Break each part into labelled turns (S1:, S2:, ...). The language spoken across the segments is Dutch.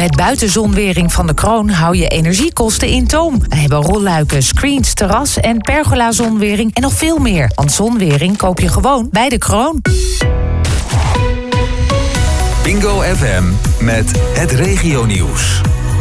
S1: Met buitenzonwering van de Kroon hou je energiekosten in toom. We hebben rolluiken, screens, terras en pergola-zonwering en nog veel meer. Want zonwering koop je gewoon bij de Kroon.
S2: Bingo FM met het regionieuws.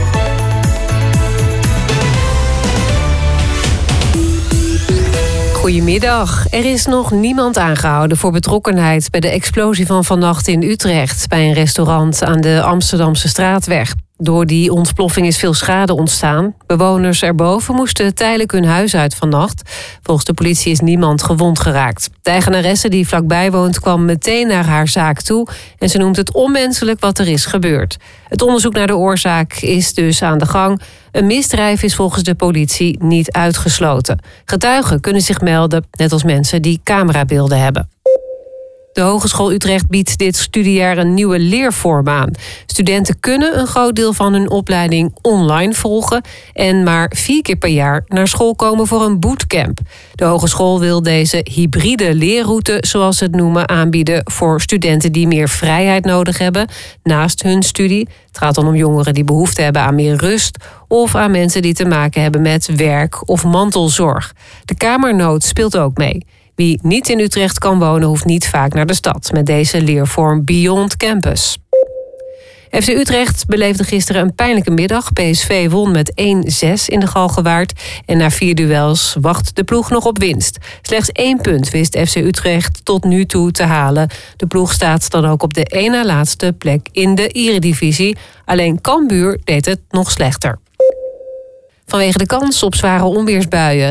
S3: Goedemiddag. Er is nog niemand aangehouden voor betrokkenheid bij de explosie van vannacht in Utrecht bij een restaurant aan de Amsterdamse Straatweg. Door die ontploffing is veel schade ontstaan. Bewoners erboven moesten tijdelijk hun huis uit vannacht. Volgens de politie is niemand gewond geraakt. De eigenaresse die vlakbij woont kwam meteen naar haar zaak toe en ze noemt het onmenselijk wat er is gebeurd. Het onderzoek naar de oorzaak is dus aan de gang. Een misdrijf is volgens de politie niet uitgesloten. Getuigen kunnen zich melden, net als mensen die camerabeelden hebben. De Hogeschool Utrecht biedt dit studiejaar een nieuwe leervorm aan. Studenten kunnen een groot deel van hun opleiding online volgen en maar 4 keer per jaar naar school komen voor een bootcamp. De hogeschool wil deze hybride leerroute, zoals ze het noemen, aanbieden voor studenten die meer vrijheid nodig hebben naast hun studie. Het gaat dan om jongeren die behoefte hebben aan meer rust of aan mensen die te maken hebben met werk of mantelzorg. De kamernood speelt ook mee. Wie niet in Utrecht kan wonen, hoeft niet vaak naar de stad met deze leervorm Beyond Campus. FC Utrecht beleefde gisteren een pijnlijke middag. PSV won met 1-6 in de Galgenwaard. En na 4 duels wacht de ploeg nog op winst. Slechts 1 punt wist FC Utrecht tot nu toe te halen. De ploeg staat dan ook op de 1 na laatste plek in de Eredivisie. Alleen Cambuur deed het nog slechter. Vanwege de kans op zware onweersbuien